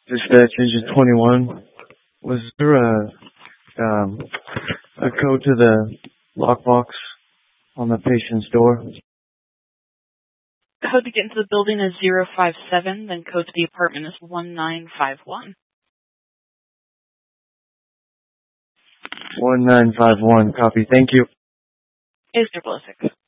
Dispatch Engine 21. Was there a code to the lockbox on the patient's door? Code to get into the building is 057, then code to the apartment is 1951. 1951, copy. Thank you. Is there Blosick?